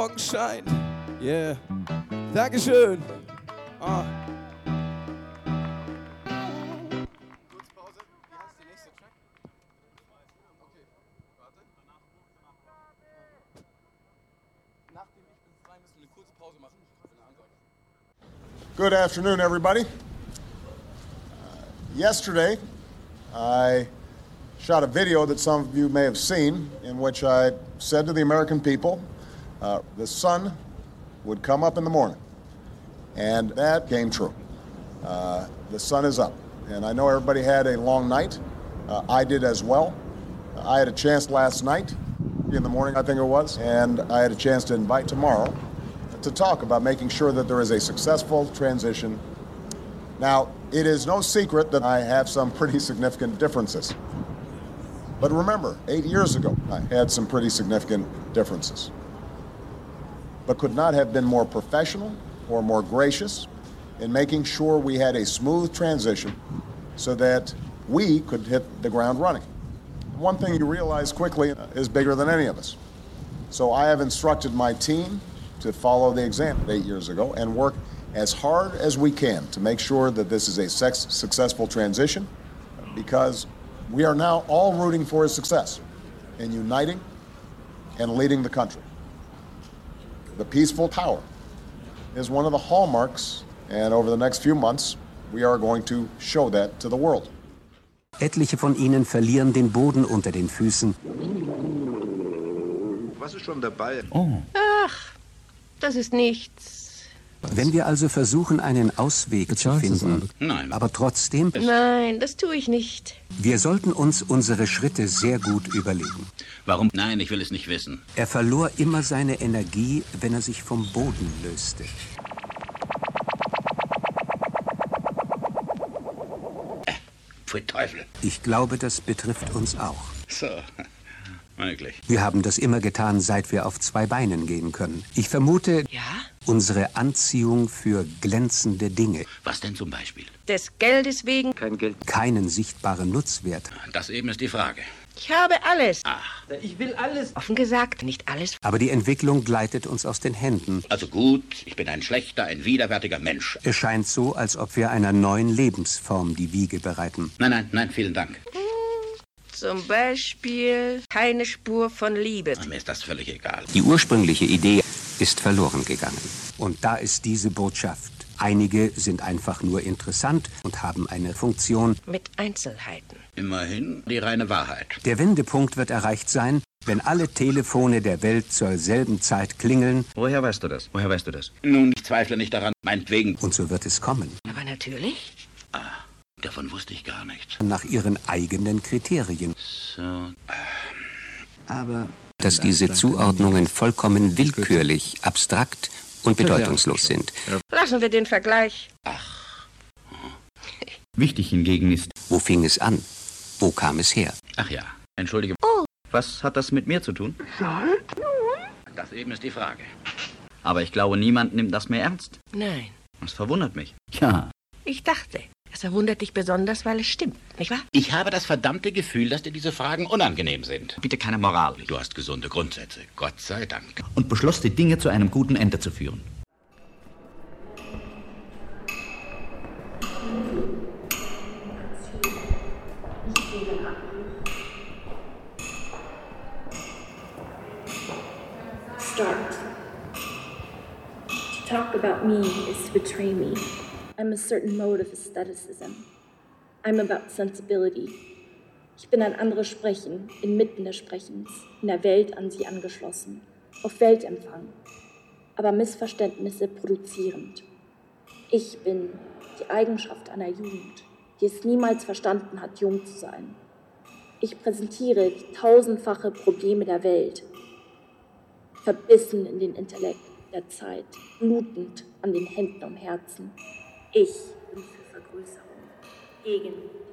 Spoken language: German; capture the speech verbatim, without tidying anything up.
Morgenschein. Yeah. Dankeschön. Ah. Kurze Pause. Wie heißt der nächste Track? Okay, warte. Nachdem ich bin frei, müssen wir eine kurze Pause machen. Good afternoon, everybody. Uh, yesterday, I shot a video that some of you may have seen in which I said to the American people, uh, the sun would come up in the morning. And that came true. Uh, the sun is up. And I know everybody had a long night. Uh, I did as well. Uh, I had a chance last night, in the morning I think it was, and I had a chance to invite tomorrow to talk about making sure that there is a successful transition. Now, it is no secret that I have some pretty significant differences. But remember, eight years ago, I had some pretty significant differences. But could not have been more professional or more gracious in making sure we had a smooth transition so that we could hit the ground running. One thing you realize quickly is bigger than any of us. So I have instructed my team to follow the example eight years ago and work as hard as we can to make sure that this is a sex- successful transition, because we are now all rooting for his success in uniting and leading the country. The peaceful power is one of the hallmarks, and over the next few months, we are going to show that to the world. Etliche von ihnen verlieren den Boden unter den Füßen. Was ist schon dabei? Oh. Ach, das ist nichts. Wenn wir also versuchen, einen Ausweg zu finden, Nein. aber trotzdem, Nein, das tue ich nicht. wir sollten uns unsere Schritte sehr gut überlegen. Warum? Nein, ich will es nicht wissen. Er verlor immer seine Energie, wenn er sich vom Boden löste. Äh, pfui Teufel. Ich glaube, das betrifft uns auch. So, möglich. Wir haben das immer getan, seit wir auf zwei Beinen gehen können. Ich vermute, Ja? unsere Anziehung für glänzende Dinge, Was denn zum Beispiel? Des Geldes wegen. Kein Geld. keinen sichtbaren Nutzwert. Das eben ist die Frage. Ich habe alles. Ach, Ich will alles. Offen gesagt, nicht alles. Aber die Entwicklung gleitet uns aus den Händen. also gut, ich bin ein schlechter, ein widerwärtiger Mensch. Es scheint so, als ob wir einer neuen Lebensform die Wiege bereiten. Nein, nein, nein, vielen Dank. Zum Beispiel keine Spur von Liebe. Mir ist das völlig egal. Die ursprüngliche Idee ist verloren gegangen. Und da ist diese Botschaft. Einige sind einfach nur interessant und haben eine Funktion. Mit Einzelheiten. Immerhin die reine Wahrheit. Der Wendepunkt wird erreicht sein, wenn alle Telefone der Welt zur selben Zeit klingeln. Woher weißt du das? Woher weißt du das? Nun, ich zweifle nicht daran, meinetwegen. Und so wird es kommen. Aber natürlich. Davon wusste ich gar nichts. Nach ihren eigenen Kriterien. So, Aber Dass diese Zuordnungen vollkommen willkürlich, abstrakt und bedeutungslos sind. Lassen wir den Vergleich. wichtig hingegen ist... Wo fing es an? Wo kam es her? ach ja, entschuldige. Was hat das mit mir zu tun? Das eben ist die Frage. Aber ich glaube, niemand nimmt das mehr ernst. Nein. Das verwundert mich. Ja. Ich dachte, es verwundert dich besonders, weil es stimmt, nicht wahr? Ich habe das verdammte Gefühl, dass dir diese Fragen unangenehm sind. Bitte keine Moral. Du hast gesunde Grundsätze, Gott sei Dank. Und beschloss, die Dinge zu einem guten Ende zu führen. Start. To talk about me is to betray me. I'm a certain mode of aestheticism. I'm about sensibility. Ich bin ein anderes Sprechen, inmitten des Sprechens, in der Welt an sie angeschlossen, auf Weltempfang, aber Missverständnisse produzierend. Ich bin die Eigenschaft einer Jugend, die es niemals verstanden hat, jung zu sein. Ich präsentiere die tausendfache Probleme der Welt, verbissen in den Intellekt der Zeit, blutend an den Händen und Herzen. Ich bin für Vergrößerung, gegen